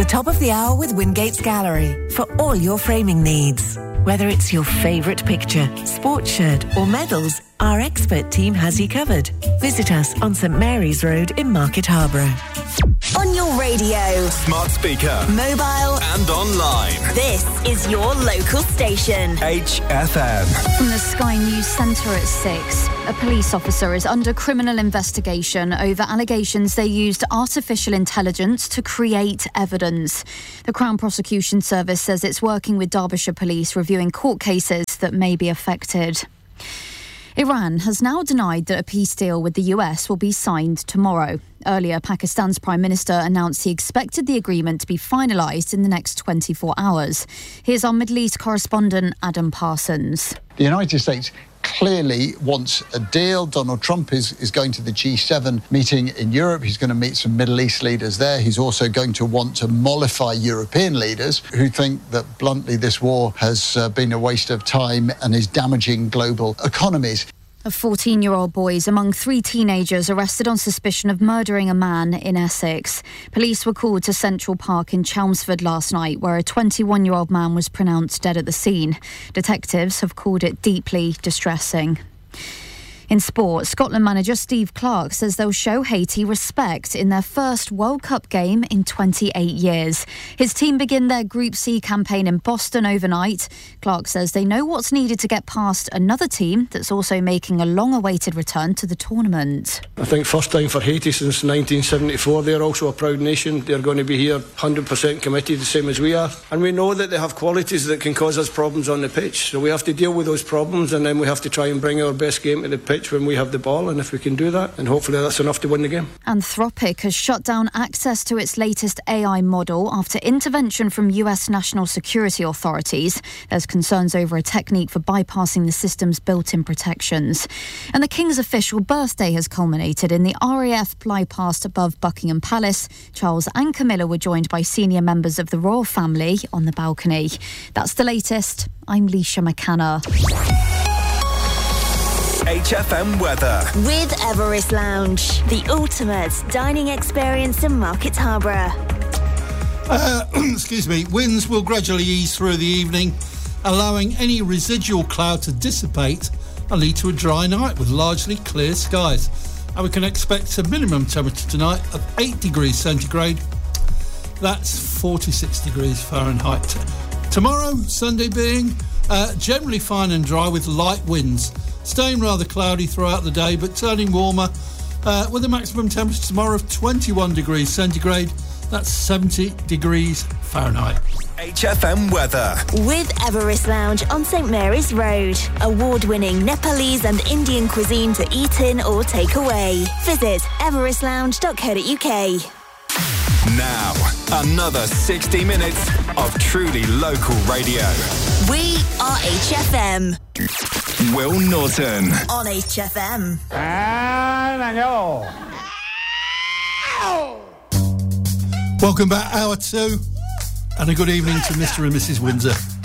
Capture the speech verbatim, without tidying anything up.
The top of the hour with Wingate's Gallery for all your framing needs. Whether it's your favourite picture, sports shirt or medals, our expert team has you covered. Visit us on St Mary's Road in Market Harborough. On your radio, smart speaker, mobile and online. This is your local station. H F M. From the Sky News Centre at six, a police officer is under criminal investigation over allegations they used artificial intelligence to create evidence. The Crown Prosecution Service says it's working with Derbyshire Police reviewing court cases that may be affected. Iran has now denied that a peace deal with the U S will be signed tomorrow. Earlier, Pakistan's Prime Minister announced he expected the agreement to be finalised in the next twenty-four hours. Here's our Middle East correspondent, Adam Parsons. The United States clearly wants a deal. Donald Trump is, is going to the G seven meeting in Europe. He's going to meet some Middle East leaders there. He's also going to want to mollify European leaders who think that, bluntly, this war has uh, been a waste of time and is damaging global economies. A fourteen-year-old boy is among three teenagers arrested on suspicion of murdering a man in Essex. Police were called to Central Park in Chelmsford last night, where a twenty-one-year-old man was pronounced dead at the scene. Detectives have called it deeply distressing. In sport, Scotland manager Steve Clarke says they'll show Haiti respect in their first World Cup game in twenty-eight years. His team begin their Group C campaign in Boston overnight. Clarke says they know what's needed to get past another team that's also making a long-awaited return to the tournament. I think first time for Haiti since nineteen seventy-four. They're also a proud nation. They're going to be here one hundred percent committed, the same as we are. And we know that they have qualities that can cause us problems on the pitch. So we have to deal with those problems, and then we have to try and bring our best game to the pitch when we have the ball, and if we can do that, and hopefully that's enough to win the game. Anthropic has shut down access to its latest A I model after intervention from U S national security authorities. There's concerns over a technique for bypassing the system's built-in protections. And the King's official birthday has culminated in the R A F fly past above Buckingham Palace. Charles and Camilla were joined by senior members of the royal family on the balcony. That's the latest. I'm Leisha McCanna. H F M weather. With Everest Lounge, the ultimate dining experience in Market Harborough. Uh, excuse me. Winds will gradually ease through the evening, allowing any residual cloud to dissipate and lead to a dry night with largely clear skies. And we can expect a minimum temperature tonight of eight degrees centigrade. That's forty-six degrees Fahrenheit. Tomorrow, Sunday being, uh, generally fine and dry with light winds. Staying rather cloudy throughout the day, but turning warmer uh, with a maximum temperature tomorrow of twenty-one degrees centigrade. That's seventy degrees Fahrenheit. H F M weather. With Everest Lounge on St Mary's Road. Award-winning Nepalese and Indian cuisine to eat in or take away. Visit everest lounge dot co dot uk. Now, another sixty minutes of truly local radio. We are H F M. Will Norton. On H F M. And I know. Welcome back, hour two. And a good evening to Mister and Missus Windsor.